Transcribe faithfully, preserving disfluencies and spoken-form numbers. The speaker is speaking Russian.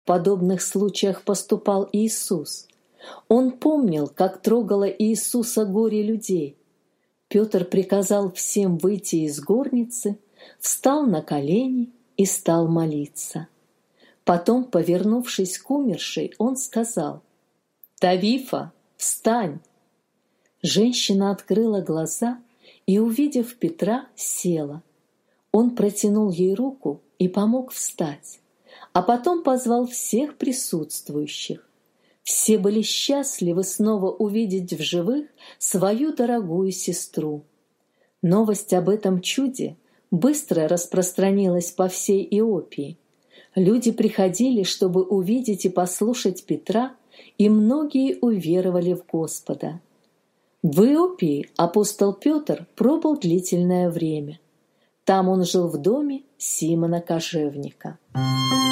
подобных случаях поступал Иисус. Он помнил, как трогало Иисуса горе людей. Петр приказал всем выйти из горницы, встал на колени и стал молиться. Потом, повернувшись к умершей, он сказал: «Тавифа, встань!» Женщина открыла глаза и, увидев Петра, села. Он протянул ей руку и помог встать, а потом позвал всех присутствующих. Все были счастливы снова увидеть в живых свою дорогую сестру. Новость об этом чуде быстро распространилась по всей Иопии. Люди приходили, чтобы увидеть и послушать Петра, и многие уверовали в Господа. В Иопии апостол Петр пробыл длительное время. Там он жил в доме Симона Кожевника.